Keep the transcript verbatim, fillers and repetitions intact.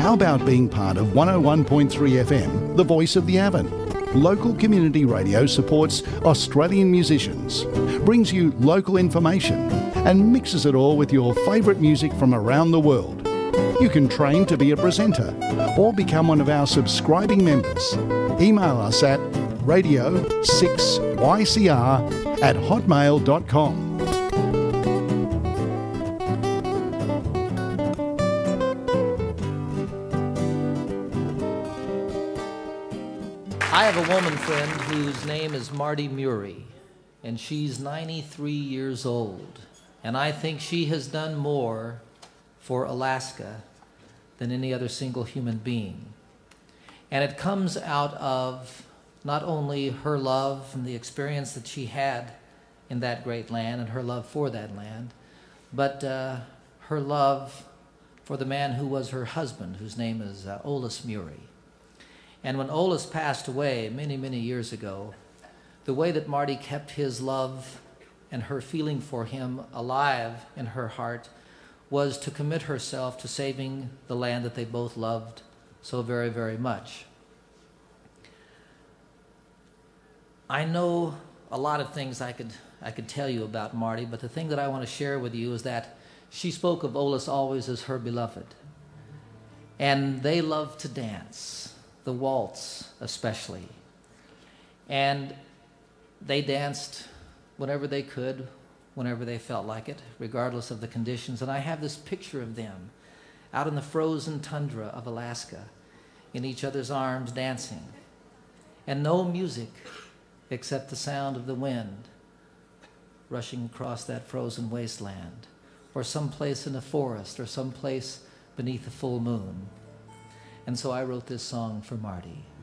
How about being part of one oh one point three F M, the voice of the Avon? Local community radio supports Australian musicians, brings you local information and mixes it all with your favourite music from around the world. You can train to be a presenter or become one of our subscribing members. Email us at radio six Y C R at hotmail dot com. I have a woman friend whose name is Marty Murray, and she's ninety-three years old. And I think she has done more for Alaska than any other single human being. And it comes out of not only her love and the experience that she had in that great land and her love for that land, but uh, her love for the man who was her husband, whose name is uh, Ollis Murray. And when Ollis passed away many, many years ago, the way that Marty kept his love and her feeling for him alive in her heart was to commit herself to saving the land that they both loved so very, very much. I know a lot of things I could, I could tell you about Marty, but the thing that I want to share with you is that she spoke of Ollis always as her beloved. And they loved to dance, the waltz especially. And they danced whenever they could, whenever they felt like it, regardless of the conditions. And I have this picture of them out in the frozen tundra of Alaska, in each other's arms dancing. And no music except the sound of the wind rushing across that frozen wasteland, or someplace in a forest, or someplace beneath a full moon. And so I wrote this song for Marty.